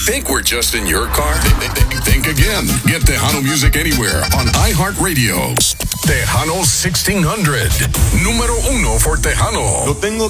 Think we're just in your car? Think again. Get Tejano music anywhere on iHeartRadio. Tejano 1600. Número 1 for Tejano. Lo tengo